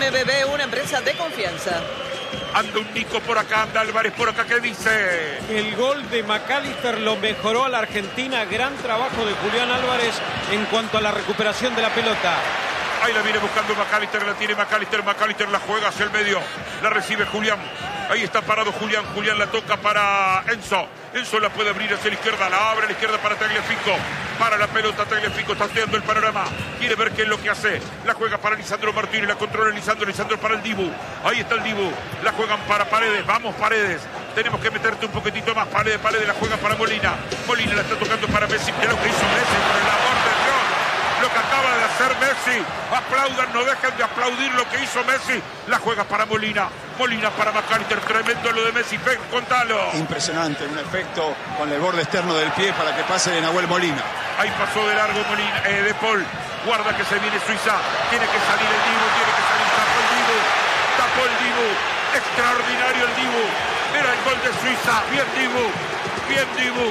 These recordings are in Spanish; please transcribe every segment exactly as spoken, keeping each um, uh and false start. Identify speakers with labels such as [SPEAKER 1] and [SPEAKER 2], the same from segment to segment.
[SPEAKER 1] M B B, una empresa de confianza.
[SPEAKER 2] Anda un Nico por acá, anda Álvarez por acá, ¿qué dice?
[SPEAKER 3] El gol de McAllister lo mejoró a la Argentina. Gran trabajo de Julián Álvarez en cuanto a la recuperación de la pelota.
[SPEAKER 2] Ahí la viene buscando McAllister, la tiene McAllister, McAllister la juega hacia el medio, la recibe Julián. Ahí está parado Julián, Julián la toca para Enzo. Enzo la puede abrir hacia la izquierda, la abre a la izquierda para Tagliafico. Para la pelota, Tagliafico está estudiando el panorama. Quiere ver qué es lo que hace. La juega para Lisandro Martínez, la controla Lisandro, Lisandro para el Dibu. Ahí está el Dibu, la juegan para Paredes, vamos Paredes. Tenemos que meterte un poquitito más, Paredes, Paredes la juega para Molina. Molina la está tocando para Messi, que es lo que hizo Messi, por el amor de Dios. Lo que acaba de hacer Messi, aplaudan, no dejen de aplaudir lo que hizo Messi. La juega para Molina, Molina para McAllister, tremendo lo de Messi, Pep, contalo.
[SPEAKER 4] Impresionante, un efecto con el borde externo del pie para que pase de Nahuel Molina.
[SPEAKER 2] Ahí pasó de largo Molina, eh, de Paul, guarda que se viene Suiza, tiene que salir el Dibu, tiene que salir, tapó el Dibu, tapó el Dibu, extraordinario el Dibu, era el gol de Suiza, bien Dibu, bien Dibu.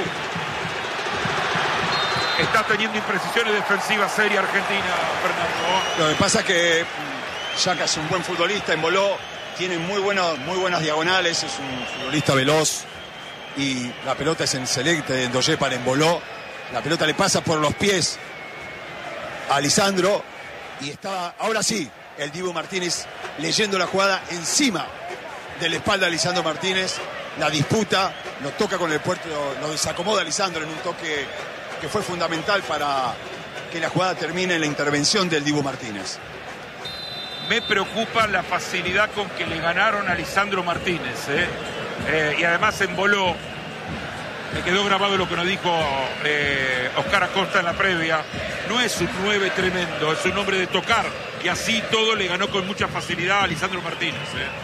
[SPEAKER 2] Está teniendo imprecisiones defensivas serias Argentina, Fernando.
[SPEAKER 4] Lo que pasa es que Xhaka es un buen futbolista, emboló, tiene muy, bueno, muy buenas diagonales, es un futbolista veloz y la pelota es en selecte de Ndoye para emboló. La pelota le pasa por los pies a Lisandro y está, ahora sí, el Dibu Martínez leyendo la jugada encima de la espalda de Lisandro Martínez, la disputa, lo toca con el puerto, lo desacomoda Lisandro en un toque que fue fundamental para que la jugada termine en la intervención del Dibu Martínez.
[SPEAKER 2] Me preocupa la facilidad con que le ganaron a Lisandro Martínez, ¿eh? Eh, y además emboló. Me quedó grabado lo que nos dijo eh, Oscar Acosta en la previa. No es un nueve tremendo, es un hombre de tocar. Y así todo le ganó con mucha facilidad a Lisandro Martínez.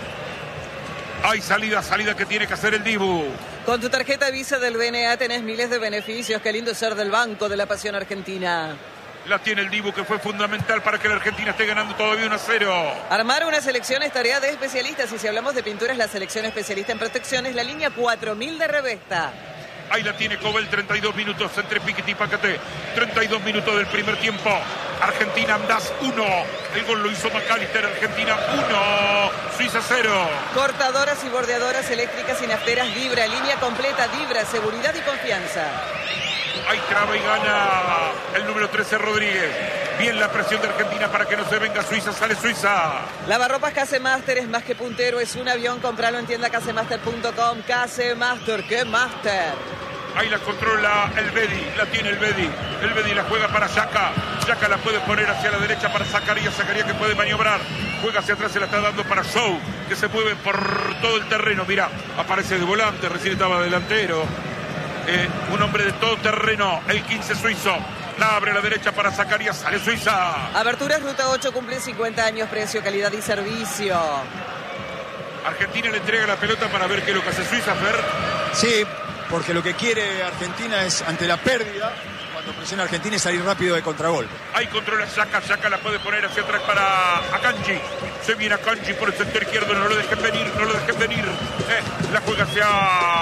[SPEAKER 2] ¿eh? Hay salida, salida que tiene que hacer el Dibu.
[SPEAKER 1] Con tu tarjeta Visa del B N A tenés miles de beneficios. Qué lindo ser del Banco de la Pasión Argentina.
[SPEAKER 2] La tiene el Dibu, que fue fundamental para que la Argentina esté ganando todavía uno a cero.
[SPEAKER 1] Armar una selección es tarea de especialistas. Y si hablamos de pinturas, la selección especialista en protección es la línea cuatro mil de Revesta.
[SPEAKER 2] Ahí la tiene Cobel, treinta y dos minutos entre Piquet y Paqueté. treinta y dos minutos del primer tiempo. Argentina Andás uno. El gol lo hizo McAllister. Argentina uno. Suiza cero.
[SPEAKER 1] Cortadoras y bordeadoras eléctricas y nafteras Vibra. Línea completa Vibra. Seguridad y confianza.
[SPEAKER 2] Ahí traba y gana el número trece Rodríguez. Bien la presión de Argentina para que no se venga Suiza. Sale Suiza.
[SPEAKER 1] Lavarropas Casemaster es más que puntero. Es un avión. Compralo en tienda casemaster punto com. Casemaster. ¡Qué master!
[SPEAKER 2] Ahí la controla el Bedi, la tiene el Bedi. El Bedi la juega para Xhaka. Xhaka la puede poner hacia la derecha para Zakaria. Zakaria que puede maniobrar. Juega hacia atrás, se la está dando para Show, que se mueve por todo el terreno. Mira, aparece de volante, recién estaba delantero. Eh, un hombre de todo terreno, el quince suizo. La abre a la derecha para Zakaria, sale Suiza.
[SPEAKER 1] Aberturas Ruta ocho cumple cincuenta años, precio, calidad y servicio.
[SPEAKER 2] Argentina le entrega la pelota para ver qué es lo que hace Suiza, Fer.
[SPEAKER 4] Sí, porque lo que quiere Argentina es, ante la pérdida, cuando presiona Argentina, es salir rápido de contragolpe.
[SPEAKER 2] Ahí controla Xhaka, Xhaka la puede poner hacia atrás para Akanji. Se viene Akanji por el sector izquierdo, no lo dejen venir, no lo dejen venir. Eh, la juega hacia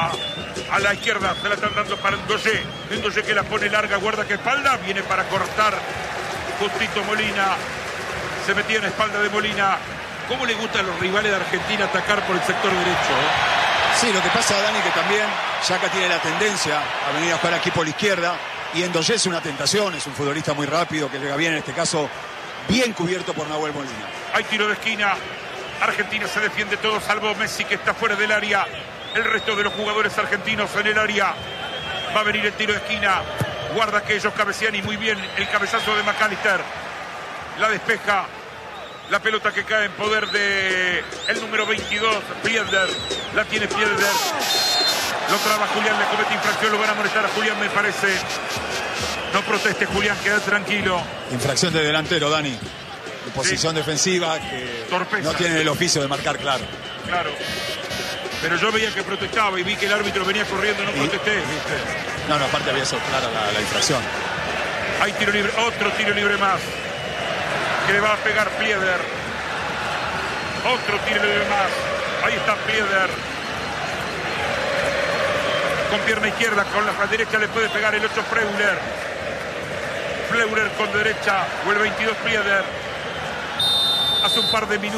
[SPEAKER 2] a la izquierda, se la están dando para Ndoye. Ndoye que la pone larga, guarda que espalda, viene para cortar justito Molina. Se metía en la espalda de Molina. ¿Cómo le gusta a los rivales de Argentina atacar por el sector derecho? ¿eh?
[SPEAKER 4] Sí, lo que pasa, Dani, que también Xhaka tiene la tendencia a venir a jugar aquí por la izquierda y Ndoye es una tentación, es un futbolista muy rápido que le va bien, en este caso bien cubierto por Nahuel Molina.
[SPEAKER 2] Hay tiro de esquina, Argentina se defiende todo salvo Messi, que está fuera del área. El resto de los jugadores argentinos en el área. Va a venir el tiro de esquina, guarda que ellos cabecean y muy bien el cabezazo de McAllister. La despeja. La pelota que cae en poder de el número veintidós, Pieder. La tiene Pieder. Lo traba Julián, le comete infracción, lo van a molestar a Julián, me parece. No proteste, Julián, queda tranquilo.
[SPEAKER 4] Infracción de delantero, Dani. En posición sí. defensiva, que Torpeza. No tiene el oficio de marcar claro.
[SPEAKER 2] Claro. Pero yo veía que protestaba y vi que el árbitro venía corriendo, no ¿Y? protesté, ¿viste?
[SPEAKER 4] No, no, aparte había sido clara la, la infracción.
[SPEAKER 2] Hay tiro libre, otro tiro libre más. Que le va a pegar Pieder. Otro tiro libre más. Ahí está Pieder. Con pierna izquierda, con la derecha le puede pegar el ocho Freuler. Freuler con derecha. O el veintidós Pieder. Hace un par de minutos.